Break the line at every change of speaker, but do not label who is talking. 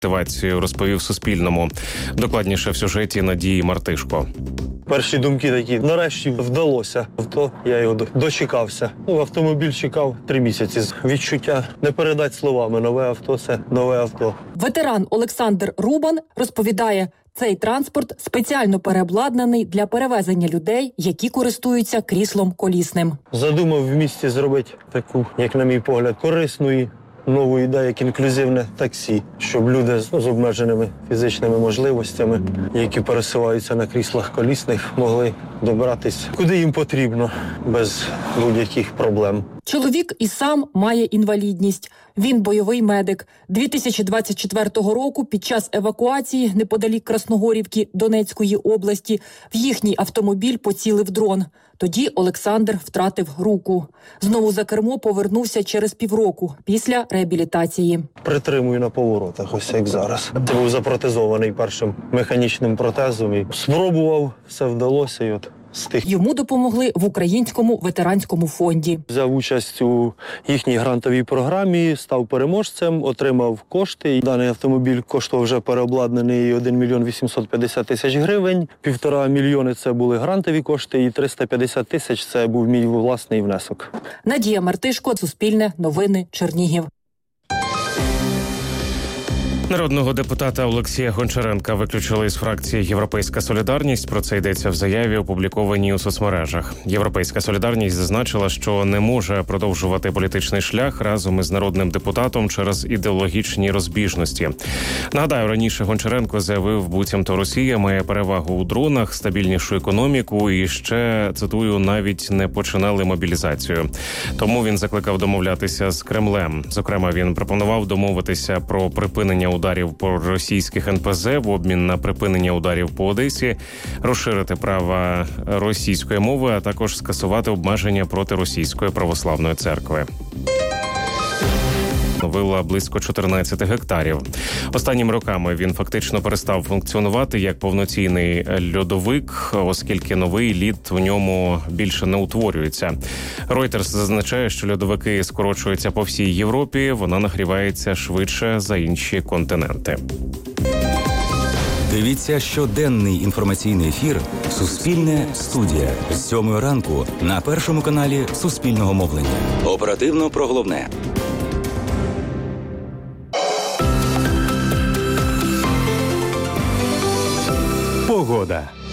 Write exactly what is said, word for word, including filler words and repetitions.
мотивацію, розповів Суспільному. Докладніше в сюжеті Надії Мартишко.
Перші думки такі, нарешті вдалося. Авто, я його дочекався. Ну, автомобіль чекав три місяці. Відчуття не передати словами. Нове авто – це нове авто.
Ветеран Олександр Рубан розповідає, цей транспорт спеціально переобладнаний для перевезення людей, які користуються кріслом колісним.
Задумав в місті зробити таку, як на мій погляд, корисну і нову ідею, як інклюзивне таксі, щоб люди з обмеженими фізичними можливостями, які пересуваються на кріслах колісних, могли добратися куди їм потрібно, без будь-яких проблем.
Чоловік і сам має інвалідність. Він бойовий медик. дві тисячі двадцять четвертого року під час евакуації неподалік Красногорівки Донецької області в їхній автомобіль поцілив дрон. Тоді Олександр втратив руку. Знову за кермо повернувся через півроку після реабілітації.
Притримую на поворотах, ось як зараз. Це був запротезований першим механічним протезом. І спробував, все вдалося. І от стих.
Йому допомогли в Українському ветеранському фонді.
Взяв участь у їхній грантовій програмі, став переможцем, отримав кошти. Даний автомобіль коштував вже переобладнаний один мільйон вісімсот п'ятдесят тисяч гривень. Півтора мільйони – це були грантові кошти, і триста п'ятдесят тисяч – це був мій власний внесок.
Надія Мартишко, Суспільне, Новини, Чернігів.
Народного депутата Олексія Гончаренка виключили із фракції «Європейська солідарність». Про це йдеться в заяві, опублікованій у соцмережах. «Європейська солідарність» зазначила, що не може продовжувати політичний шлях разом із народним депутатом через ідеологічні розбіжності. Нагадаю, раніше Гончаренко заявив, буцімто Росія має перевагу у дронах, стабільнішу економіку і ще, цитую, навіть не починали мобілізацію. Тому він закликав домовлятися з Кремлем. Зокрема, він пропонував домовитися про припинення ударів по російських ен пе зет в обмін на припинення ударів по Одесі, розширити права російської мови, а також скасувати обмеження проти Російської православної церкви. Вила близько чотирнадцять гектарів. Останніми роками він фактично перестав функціонувати як повноцінний льодовик, оскільки новий лід в ньому більше не утворюється. Reuters зазначає, що льодовики скорочуються по всій Європі, вона нагрівається швидше за інші континенти.
Дивіться щоденний інформаційний ефір «Суспільне студія» з сьомої ранку на першому каналі Суспільного мовлення. Оперативно про головне.
Погода.